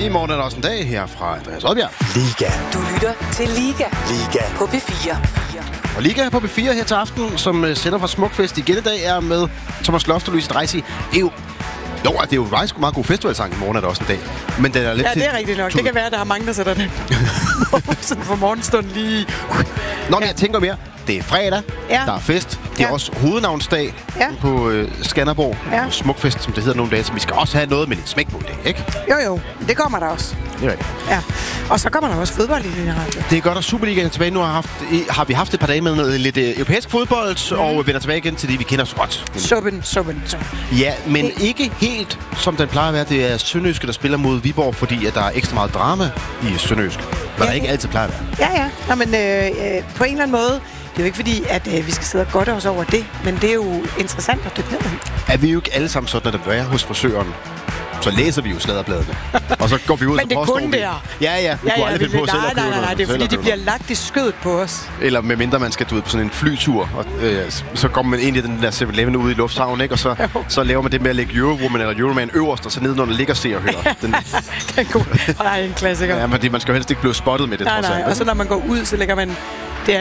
I morgen er der også en dag her fra Andreas Oddbjerg. Liga. Du lytter til Liga. Liga. På P4. Og Liga på P4 her til aften, som sender fra Smukfest igen i dag, er med Thomas Loft og Louise Dreisig. Det er jo faktisk meget god festivalsang. I morgen er der også en dag. Men den er lidt det er rigtigt nok. Det kan være, at der er mange, der sætter den sådan for morgenstunden lige. Nå, men jeg tænker mere. Det er fredag. Ja. Der er fest. Det er også hovednavnsdag på Skanderborg. Ja. Smukfest, som det hedder nogle dage. Så vi skal også have noget med lidt smæk på i dag, ikke? Jo. Det kommer der også. Det er rigtigt. Ja. Og så kommer der også fodbold i den her radio. Det er godt, at Superligaen er tilbage. Nu har vi haft et par dage med noget lidt europæisk fodbold, og vender tilbage igen til det, vi kender så godt. Suppen. Ja, men ikke helt, som den plejer at være. Det er Sønderjyske, der spiller mod Viborg, fordi at der er ekstra meget drama i Sønderjysk. Hvad der ikke altid plejer at være. Ja. Nå, men på en eller anden måde, det er jo ikke fordi, at vi skal sidde og godte os over det, men det er jo interessant at dykke ned i. Er vi jo ikke alle sammen sådan, at det er hos frisøren? Så læser vi jo sladderbladene. Og så går vi ud men det er kun der. Ja. Vi kunne aldrig finde på selv at købe Nej, det er fordi, de bliver lagt i skødet på os. Eller medmindre man skal ud på sådan en flytur, og så kommer man ind i den der 7-Eleven ude i lufthavnen, ikke? Og så laver man det med at lægge Eurowoman eller Euroman øverst, og så nedenunder ligger Se og Hør. Den er god. Nej, en klassiker. Ja, men man skal jo helst ikke blive spottet med det, trods alt. Og så når man går ud, så lægger man det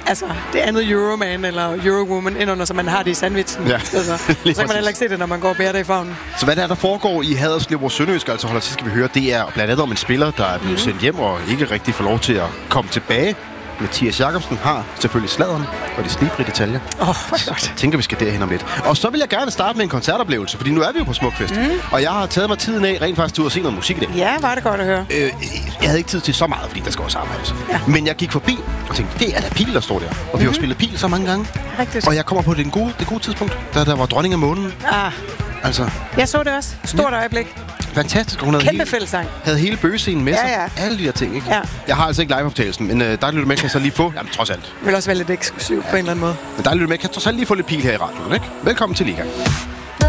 andet Euroman eller Eurowoman ind under, så man har det i sandwichen. Ja. Så kan man heller ikke se det, når man går og bærer det i favnen. Så hvad der foregår i Haderslev, hvor Sønderjysk altså holder til, skal vi høre, det er blandt andet om en spiller, der er blevet sendt hjem og ikke rigtig får lov til at komme tilbage. Mathias Jacobsen har selvfølgelig sladderen og de snebrige detaljer. Godt. Tænker, vi skal derhen om lidt. Og så vil jeg gerne starte med en koncertoplevelse, fordi nu er vi jo på Smukfest. Og jeg har taget mig tiden af rent faktisk til at se noget musik i dag. Ja, var det godt at høre. Jeg havde ikke tid til så meget, fordi der skal også arbejdes. Ja. Men jeg gik forbi og tænkte, det er da Pil, der står der. Og vi har spillet Pil så mange gange. Rigtigt. Og jeg kommer på det gode tidspunkt, da der var dronning af månen. Altså. Jeg så det også. Stort øjeblik. Fantastisk. Hun kæmpe fællesang. Havde hele bøgescenen med sig. Ja. Alle de der ting, ikke? Ja. Jeg har altså ikke liveoptagelsen, men der lytter med, kan så lige få... Jamen, trods alt. Det vil også være lidt eksklusivt på en eller anden måde. Men der lytter med, kan trods alt lige få lidt Pil her i radioen, ikke? Velkommen til Liga.